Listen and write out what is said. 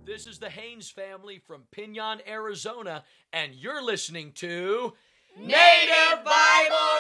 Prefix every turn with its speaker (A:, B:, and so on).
A: This is the Haynes family from Pinon, Arizona, and you're listening to
B: Native Bible